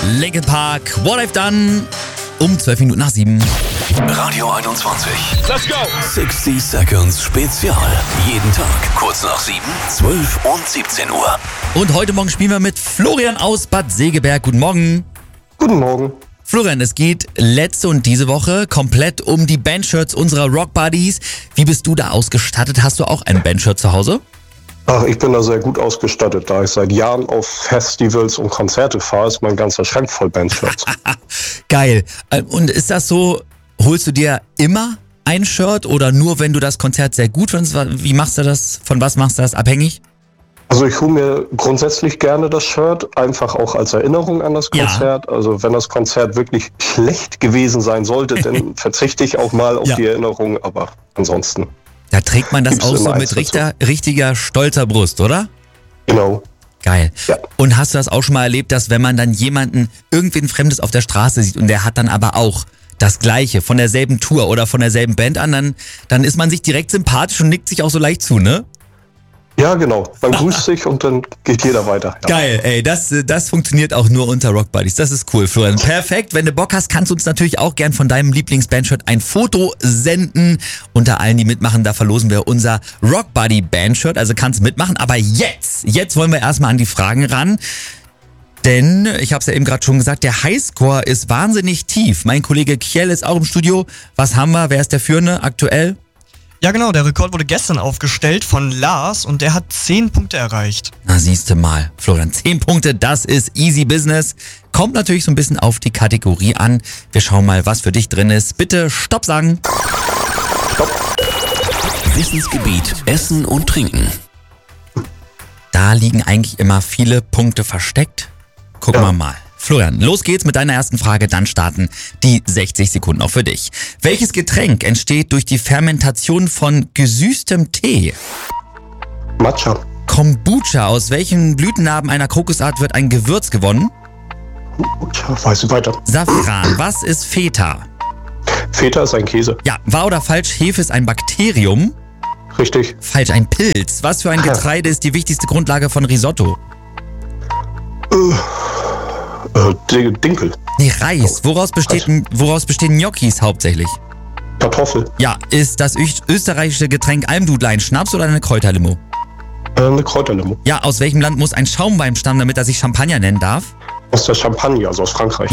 Linkin Park, What I've Done, um 12 Minuten nach 7. Radio 21. Let's go! 60 Seconds Spezial. Jeden Tag, kurz nach 7, 12 und 17 Uhr. Und heute Morgen spielen wir mit Florian aus Bad Segeberg. Guten Morgen. Guten Morgen. Florian, es geht letzte und diese Woche komplett um die Bandshirts unserer Rock Buddies. Wie bist du da ausgestattet? Hast du auch ein Bandshirt zu Hause? Ach, ich bin da sehr gut ausgestattet. Da ich seit Jahren auf Festivals und Konzerte fahre, ist mein ganzer Schrank voll Bandshirts. Geil. Und ist das so, holst du dir immer ein Shirt oder nur, wenn du das Konzert sehr gut findest? Wie machst du das? Von was machst du das abhängig? Also ich hole mir grundsätzlich gerne das Shirt, einfach auch als Erinnerung an das Konzert. Ja. Also wenn das Konzert wirklich schlecht gewesen sein sollte, dann verzichte ich auch mal auf die Erinnerung, aber ansonsten. Da trägt man das auch so mit richtiger stolzer Brust, oder? Genau. Geil. Ja. Und hast du das auch schon mal erlebt, dass wenn man dann irgendwen Fremdes auf der Straße sieht und der hat dann aber auch das Gleiche von derselben Tour oder von derselben Band an, dann ist man sich direkt sympathisch und nickt sich auch so leicht zu, ne? Ja, genau. Man grüßt sich und dann geht jeder weiter. Ja. Geil, ey, das funktioniert auch nur unter Rock Buddies. Das ist cool, Florian. Perfekt. Wenn du Bock hast, kannst du uns natürlich auch gern von deinem Lieblingsbandshirt ein Foto senden. Unter allen, die mitmachen, da verlosen wir unser Rock Buddy Bandshirt. Also kannst mitmachen. Aber jetzt wollen wir erstmal an die Fragen ran. Denn, ich habe es ja eben gerade schon gesagt, der Highscore ist wahnsinnig tief. Mein Kollege Kjell ist auch im Studio. Was haben wir? Wer ist der Führende aktuell? Ja genau, der Rekord wurde gestern aufgestellt von Lars und der hat 10 Punkte erreicht. Na siehste mal, Florian, 10 Punkte, das ist easy business. Kommt natürlich so ein bisschen auf die Kategorie an. Wir schauen mal, was für dich drin ist. Bitte Stopp sagen. Stopp. Wissensgebiet Essen und Trinken. Da liegen eigentlich immer viele Punkte versteckt. Gucken wir mal. Florian, los geht's mit deiner ersten Frage, dann starten die 60 Sekunden auch für dich. Welches Getränk entsteht durch die Fermentation von gesüßtem Tee? Matcha. Kombucha, aus welchen Blütennarben einer Krokusart wird ein Gewürz gewonnen? Weißt du weiter? Safran, was ist Feta? Feta ist ein Käse. Ja, wahr oder falsch, Hefe ist ein Bakterium? Richtig. Falsch, ein Pilz. Was für ein Getreide ist die wichtigste Grundlage von Risotto? Dinkel. Nee, Reis. Woraus bestehen Gnocchis hauptsächlich? Kartoffel. Ja, ist das österreichische Getränk Almdudler ein Schnaps oder eine Kräuterlimo? Eine Kräuterlimo. Ja, aus welchem Land muss ein Schaumwein stammen, damit er sich Champagner nennen darf? Aus der Champagne, also aus Frankreich.